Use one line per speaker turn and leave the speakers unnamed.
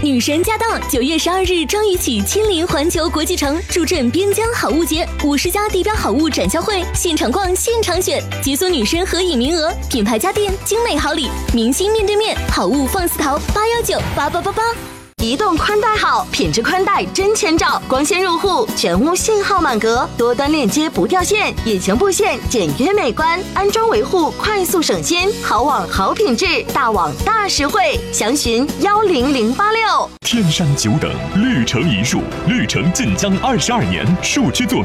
女神驾到！9月12日张宇起亲临环球国际城，助阵边疆好物节，50家地标好物展销会，现场逛，现场选，解锁女神合影名额，品牌家电，精美好礼，明星面对面，好物放肆淘，8198888。
移动宽带好，品质宽带真千兆，光纤入户，全屋信号满格，多端链接不掉线，隐形布线简约美观，安装维护快速省心，好网好品质，大网大实惠，详询10086。
天山久等，绿城一树，绿城晋江22年，树区作